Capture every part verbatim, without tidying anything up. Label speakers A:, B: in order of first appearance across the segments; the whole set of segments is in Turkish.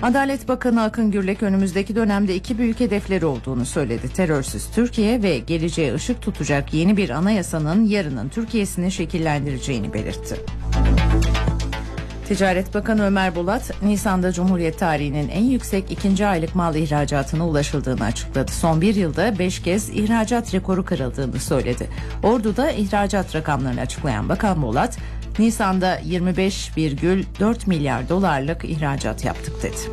A: Adalet Bakanı Akın Gürlek önümüzdeki dönemde iki büyük hedefleri olduğunu söyledi. Terörsüz Türkiye ve geleceğe ışık tutacak yeni bir anayasanın yarının Türkiye'sini şekillendireceğini belirtti. Ticaret Bakanı Ömer Bolat, Nisan'da Cumhuriyet tarihinin en yüksek ikinci aylık mal ihracatına ulaşıldığını açıkladı. Son bir yılda beş kez ihracat rekoru kırıldığını söyledi. Ordu'da ihracat rakamlarını açıklayan Bakan Bolat, Nisan'da yirmi beş virgül dört milyar dolarlık ihracat yaptık dedi.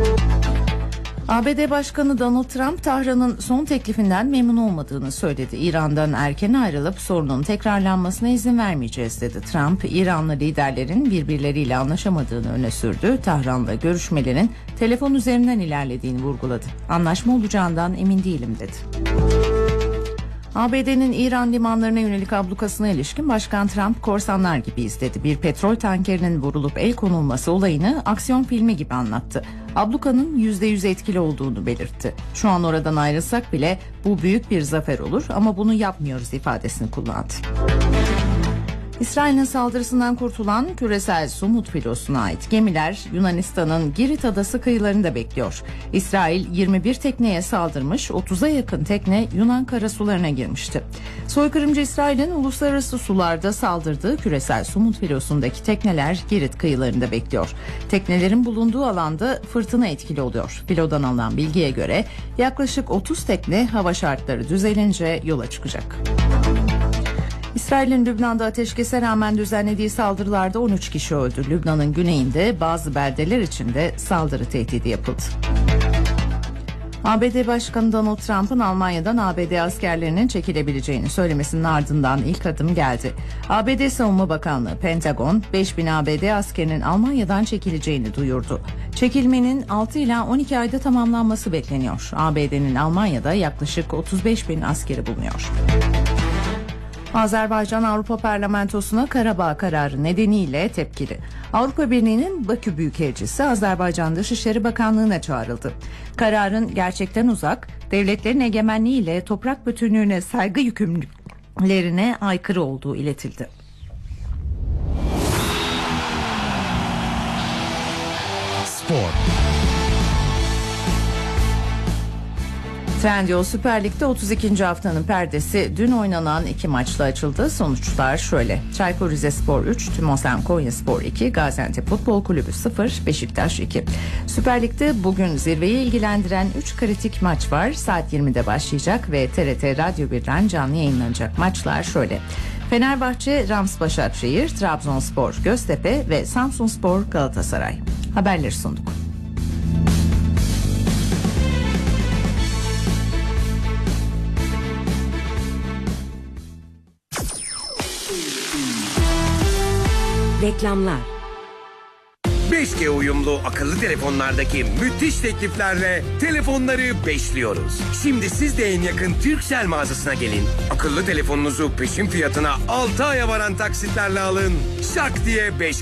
A: A B D Başkanı Donald Trump, Tahran'ın son teklifinden memnun olmadığını söyledi. İran'dan erken ayrılıp sorunun tekrarlanmasına izin vermeyeceğiz dedi. Trump, İranlı liderlerin birbirleriyle anlaşamadığını öne sürdü. Tahran'la görüşmelerin telefon üzerinden ilerlediğini vurguladı. Anlaşma olacağından emin değilim dedi. A B D'nin İran limanlarına yönelik ablukasına ilişkin Başkan Trump, korsanlar gibiyiz dedi. Bir petrol tankerinin vurulup el konulması olayını aksiyon filmi gibi anlattı. Ablukanın yüzde yüz etkili olduğunu belirtti. Şu an oradan ayrılsak bile bu büyük bir zafer olur ama bunu yapmıyoruz ifadesini kullandı. İsrail'in saldırısından kurtulan küresel Sumut filosuna ait gemiler Yunanistan'ın Girit adası kıyılarında bekliyor. İsrail yirmi bir tekneye saldırmış, otuza yakın tekne Yunan karasularına girmişti. Soykırımcı İsrail'in uluslararası sularda saldırdığı küresel Sumut filosundaki tekneler Girit kıyılarında bekliyor. Teknelerin bulunduğu alanda fırtına etkili oluyor. Filodan alınan bilgiye göre yaklaşık otuz tekne hava şartları düzelince yola çıkacak. İsrail'in Lübnan'da ateşkese rağmen düzenlediği saldırılarda on üç kişi öldü. Lübnan'ın güneyinde bazı beldeler içinde saldırı tehdidi yapıldı. A B D Başkanı Donald Trump'ın Almanya'dan A B D askerlerinin çekilebileceğini söylemesinin ardından ilk adım geldi. A B D Savunma Bakanlığı Pentagon, beş bin A B D askerinin Almanya'dan çekileceğini duyurdu. Çekilmenin altı ila on iki ayda tamamlanması bekleniyor. A B D'nin Almanya'da yaklaşık otuz beş bin askeri bulunuyor. Azerbaycan Avrupa Parlamentosu'na Karabağ kararı nedeniyle tepkili. Avrupa Birliği'nin Bakü Büyükelçisi Azerbaycan Dışişleri Bakanlığı'na çağrıldı. Kararın gerçekten uzak, devletlerin egemenliğiyle toprak bütünlüğüne saygı yükümlülüklerine aykırı olduğu iletildi.
B: Spor.
A: Trendyol Süper Lig'de otuz ikinci haftanın perdesi dün oynanan iki maçla açıldı. Sonuçlar şöyle: Çaykur Rizespor üç, Tümosen Konyaspor iki, Gaziantep Futbol Kulübü sıfır, Beşiktaş iki. Süper Lig'de bugün zirveyi ilgilendiren üç kritik maç var. Saat yirmide başlayacak ve T R T Radyo birden canlı yayınlanacak. Maçlar şöyle: Fenerbahçe Rams Başakşehir, Trabzonspor Göztepe ve Samsunspor Galatasaray. Haberleri sunduk.
C: Reklamlar.
D: beş G uyumlu akıllı telefonlardaki müthiş tekliflerle telefonları beşliyoruz. Şimdi siz de en yakın Turkcell mağazasına gelin. Akıllı telefonunuzu peşin fiyatına altı aya varan taksitlerle alın. Şak diye beş